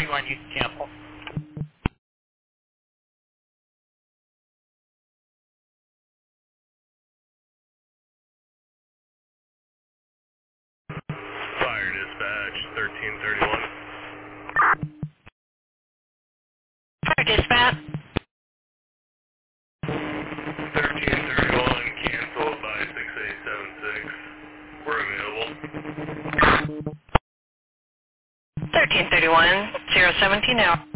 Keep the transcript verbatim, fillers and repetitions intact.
thirty-one, you cancel. Fire dispatch, thirteen thirty-one. Fire dispatch. thirteen thirty-one, canceled by six eight seven six. We're available. thirteen thirty-one, zero seventeen now.